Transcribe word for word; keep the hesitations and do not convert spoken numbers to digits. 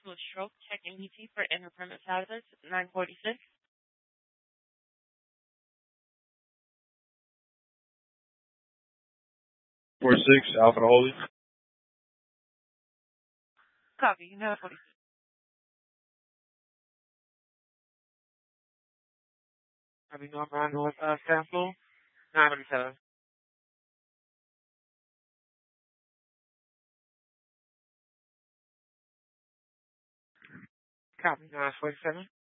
to a stroke. Check M E T for inter-premise hazards. nine forty-six. four six, Alpha to Holy. Copy. nine forty-six. Copy. Northbound North uh, Sample. nine forty-seven. Copy. nine forty-seven.